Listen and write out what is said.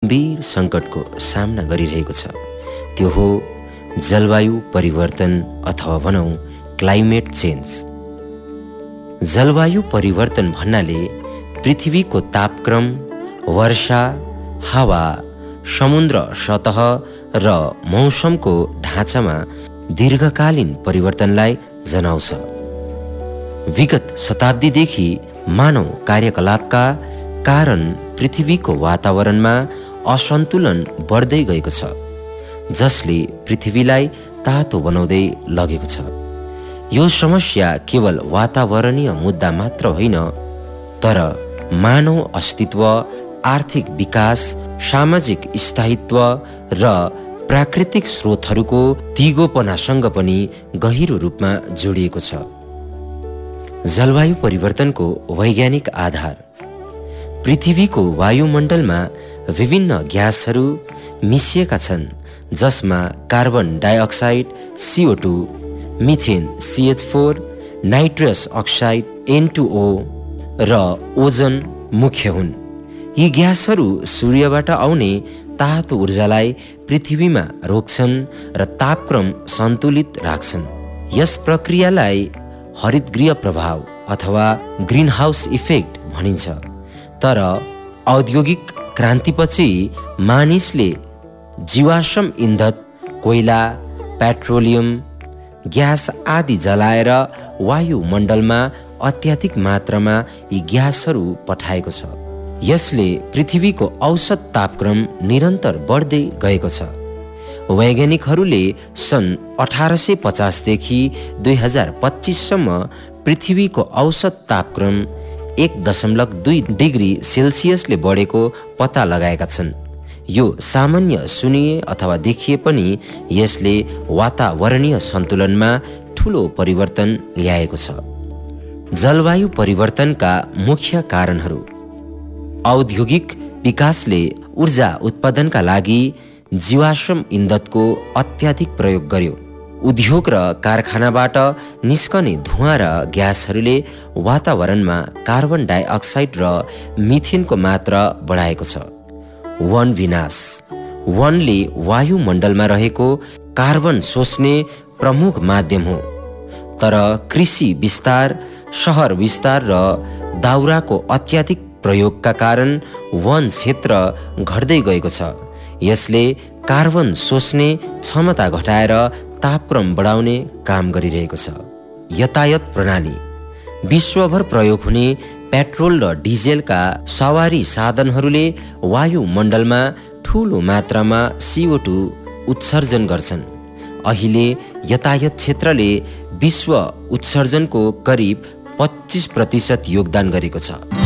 गम्भीर सङ्कटको सामना गरिरहेको छ। त्यो हो जलवायु परिवर्तन अथवा भनौँ क्लाइमेट चेन्ज। जलवायु परिवर्तन भन्नाले पृथ्वीको तापक्रम, वर्षा, हावा, समुद्र सतह र मौसमको ढाँचामा दीर्घकालीन परिवर्तनलाई जनाउँछ। विगत शताब्दीदेखि मानव कार्यकलापका कारण पृथ्वीको वातावरणमा असन्तुलन बढ्दै गएको छ, जसले पृथ्वीलाई तातो बनाउँदै लगेको छ। यो समस्या केवल वातावरणीय मुद्दा मात्र होइन, तर मानव अस्तित्व, आर्थिक विकास, सामाजिक स्थायित्व र प्राकृतिक स्रोतहरूको तिगोपनासँग पनि गहिरो रूपमा जोडिएको छ। जलवायु परिवर्तनको वैज्ञानिक आधार। पृथ्वीको वायुमण्डलमा विभिन्न ग्यासहरू मिसिएका छन्, जसमा carbon dioxide CO2, methane CH4, nitrous oxide N2O र ओजोन मुख्य हुन्। यी ग्यासहरू सूर्यबाट आउने तातो ऊर्जालाई पृथ्वीमा रोक्छन् र तापक्रम सन्तुलित राख्छन्। यस प्रक्रियालाई हरितगृह प्रभाव अथवा ग्रिनहाउस इफेक्ट भनिन्छ। तर औद्योगिक क्रान्तिपछि मानिसले जीवाश्म इन्धन, कोइला, पेट्रोलियम, ग्यास आदि जलाएर वायुमण्डलमा अत्याधिक मात्रामा यी ग्यासहरू पठाएको छ। यसले पृथ्वीको औसत तापक्रम निरन्तर बढ्दै गएको छ। वैज्ञानिकहरूले सन् 1850 देखि 2025 सम्म पृथ्वीको औसत तापक्रम 1.2 डिग्री सेल्सियसले बढेको पत्ता लगाएका छन्। यो सामान्य सुनिए अथवा देखिए पनि यसले वातावरणीय सन्तुलनमा ठूलो परिवर्तन ल्याएको छ। जलवायु परिवर्तनका मुख्य कारणहरू। औद्योगिक विकासले ऊर्जा उत्पादनका लागि जीवाश्म इन्धनको अत्याधिक प्रयोग गर्यो। उद्योग र कारखानाबाट निस्कने धुवाँ र ग्यासहरूले वातावरणमा कार्बन डाइअक्साइड र मिथेनको मात्रा बढाएको छ। वन विनाश। वनले वायुमण्डलमा रहेको कार्बन सोच्ने प्रमुख माध्यम हो, तर कृषि विस्तार, शहर विस्तार र दाउराको अत्याधिक प्रयोगका कारण वन क्षेत्र घट्दै गएको छ। यसले कार्बन सोच्ने क्षमता घटाएर तापक्रम बढाउने काम गरिरहेको छ। यातायात प्रणाली। विश्वभर प्रयोग हुने पेट्रोल र डिजेलका सवारी साधनहरूले वायुमण्डलमा ठूलो मात्रामा CO2 उत्सर्जन गर्छन्। अहिले यातायात क्षेत्रले विश्व उत्सर्जनको करिब 25% योगदान गरेको छ।